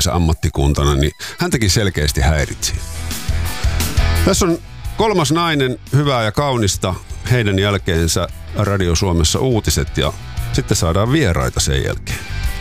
työnsä ammattikuntana, niin häntäkin selkeästi häiritsi. Tässä on kolmas nainen, hyvää ja kaunista. Heidän jälkeensä Radio Suomessa uutiset ja sitten saadaan vieraita sen jälkeen.